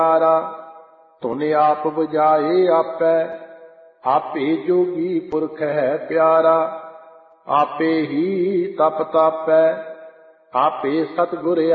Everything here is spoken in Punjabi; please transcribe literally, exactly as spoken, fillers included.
ਪਿਆਰਾ। ਧੁਨ ਆਪ ਬੁਝਾਏ ਆਪੈ, ਆਪੇ ਜੋਗੀ ਪੁਰਖ ਹੈ ਪਿਆਰਾ। ਆਪੇ ਹੀ ਤਪ ਤਾਪੈ, ਆਪੇ ਸਤਿਗੁਰ